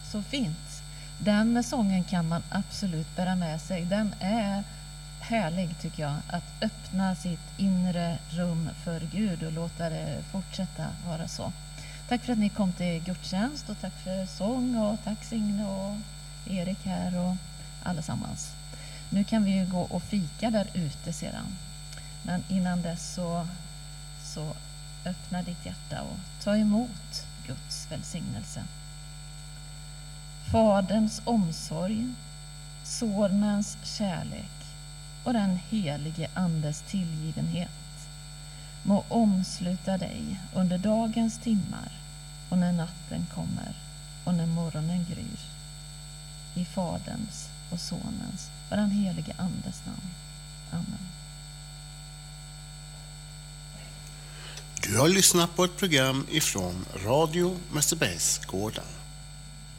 så fint. Den sången kan man absolut bära med sig. Den är härlig tycker jag, att öppna sitt inre rum för Gud och låta det fortsätta vara så. Tack för att ni kom till gudstjänst och tack för sång och tack Signe och Erik här och allesammans. Nu kan vi ju gå och fika där ute sedan. Men innan dess så öppna ditt hjärta och ta emot Guds välsignelse. Faderns omsorg, Sonens kärlek och den helige Andes tillgivenhet må omsluta dig under dagens timmar och när natten kommer och när morgonen gryr. I Faderns och Sonens och den helige Andes namn. Amen. Du har lyssnat på ett program ifrån Radio Mästerbergsgården.